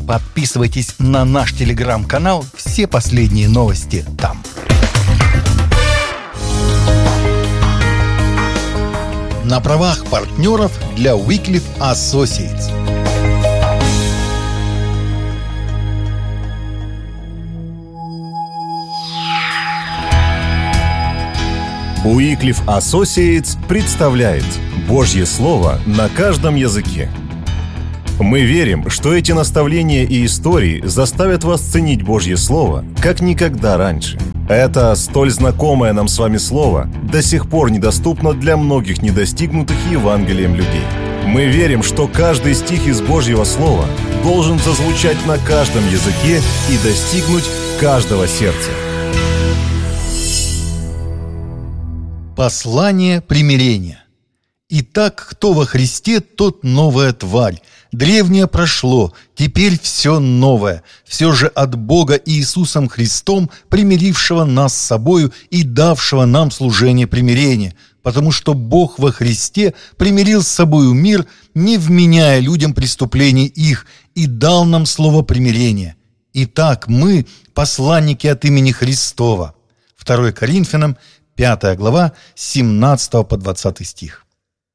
Подписывайтесь на наш телеграм-канал, все последние новости там. На правах партнеров для Wycliffe Associates. Wycliffe Associates представляет Божье Слово на каждом языке. Мы верим, что эти наставления и истории заставят вас ценить Божье Слово, как никогда раньше. Это столь знакомое нам с вами Слово до сих пор недоступно для многих недостигнутых Евангелием людей. Мы верим, что каждый стих из Божьего Слова должен зазвучать на каждом языке и достигнуть каждого сердца. Послание примирения. Итак, кто во Христе, тот новая тварь. Древнее прошло, теперь все новое. Все же от Бога Иисусом Христом, примирившего нас с собою и давшего нам служение примирения. Потому что Бог во Христе примирил с собою мир, не вменяя людям преступлений их, и дал нам слово примирения. Итак, мы посланники от имени Христова. 2 Коринфянам 5 глава, 17 по 20 стих.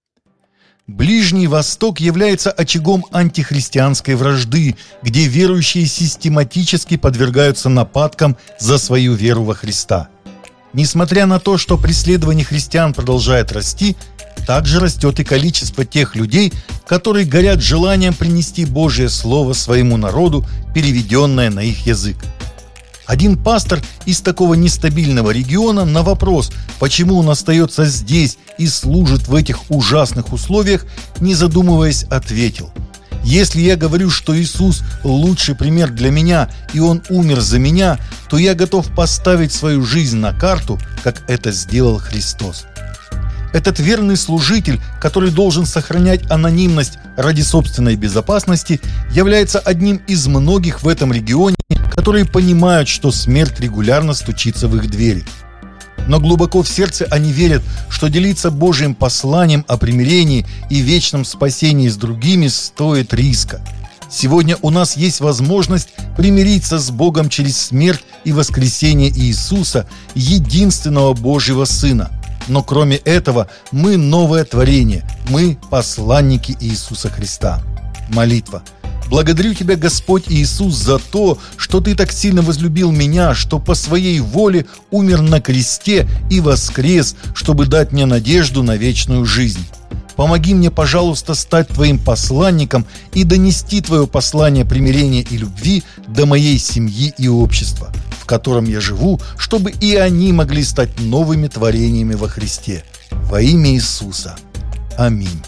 Ближний Восток является очагом антихристианской вражды, где верующие систематически подвергаются нападкам за свою веру во Христа. Несмотря на то, что преследование христиан продолжает расти, также растет и количество тех людей, которые горят желанием принести Божье Слово своему народу, переведенное на их язык. Один пастор из такого нестабильного региона на вопрос, почему он остается здесь и служит в этих ужасных условиях, не задумываясь, ответил: «Если я говорю, что Иисус – лучший пример для меня, и Он умер за меня, то я готов поставить свою жизнь на карту, как это сделал Христос». Этот верный служитель, который должен сохранять анонимность ради собственной безопасности, является одним из многих в этом регионе, которые понимают, что смерть регулярно стучится в их двери. Но глубоко в сердце они верят, что делиться Божьим посланием о примирении и вечном спасении с другими стоит риска. Сегодня у нас есть возможность примириться с Богом через смерть и воскресение Иисуса, единственного Божьего Сына. Но кроме этого, мы новое творение, мы посланники Иисуса Христа. Молитва. Благодарю Тебя, Господь Иисус, за то, что Ты так сильно возлюбил меня, что по Своей воле умер на кресте и воскрес, чтобы дать мне надежду на вечную жизнь. Помоги мне, пожалуйста, стать Твоим посланником и донести Твое послание примирения и любви до моей семьи и общества, в котором я живу, чтобы и они могли стать новыми творениями во Христе. Во имя Иисуса. Аминь.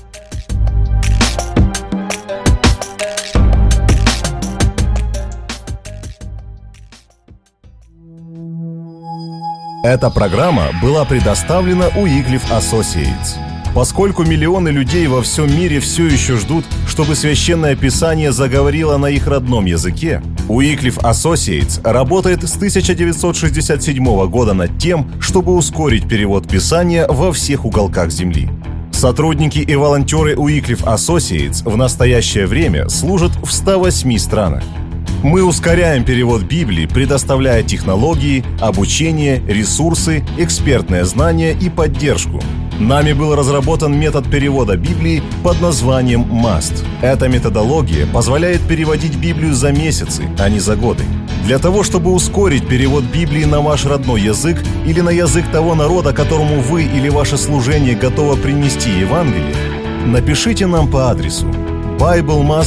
Эта программа была предоставлена Wycliffe Associates. Поскольку миллионы людей во всем мире все еще ждут, чтобы Священное Писание заговорило на их родном языке, Wycliffe Associates работает с 1967 года над тем, чтобы ускорить перевод Писания во всех уголках Земли. Сотрудники и волонтеры Wycliffe Associates в настоящее время служат в 108 странах. Мы ускоряем перевод Библии, предоставляя технологии, обучение, ресурсы, экспертное знание и поддержку. Нами был разработан метод перевода Библии под названием MAST. Эта методология позволяет переводить Библию за месяцы, а не за годы. Для того, чтобы ускорить перевод Библии на ваш родной язык или на язык того народа, которому вы или ваше служение готово принести Евангелие, напишите нам по адресу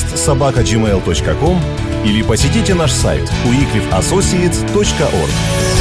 biblemast@gmail.com или посетите наш сайт wycliffeassociates.org.